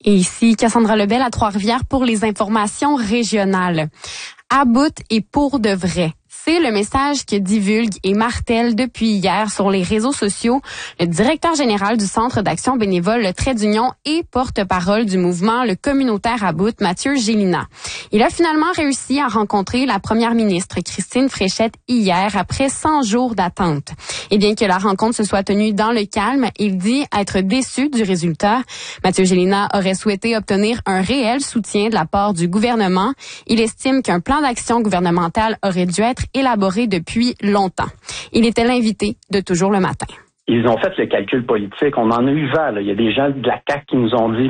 Et ici, Cassandra Lebel à Trois-Rivières pour les informations régionales. À bout et pour de vrai. C'est le message que divulgue et martèle depuis hier sur les réseaux sociaux le directeur général du Centre d'action bénévole Le Trait d'Union et porte-parole du mouvement Le Communautaire à bout, Mathieu Gélina. Il a finalement réussi à rencontrer la première ministre Christine Fréchette hier après 100 jours d'attente. Et bien que la rencontre se soit tenue dans le calme, il dit être déçu du résultat. Mathieu Gélina aurait souhaité obtenir un réel soutien de la part du gouvernement. Il estime qu'un plan d'action gouvernemental aurait dû être élaboré depuis longtemps. Il était l'invité de Toujours le matin. Ils ont fait le calcul politique. On en a eu vent. Là. Il y a des gens de la CAQ qui nous ont dit